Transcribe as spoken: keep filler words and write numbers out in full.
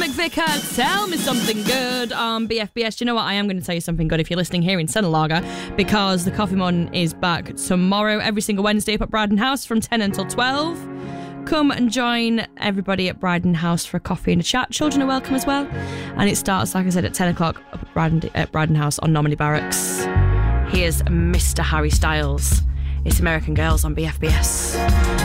McVicker, tell me something good on B F B S. Do you know what? I am going to tell you something good if you're listening here in Senalaga, because the Coffee Mon is back tomorrow, every single Wednesday up at Bryden House from ten until twelve. Come and join everybody at Bryden House for a coffee and a chat. Children are welcome as well. And it starts, like I said, at ten o'clock up at Bryden, at Bryden House on Normandy Barracks. Here's Mister Harry Styles. It's American Girls on B F B S.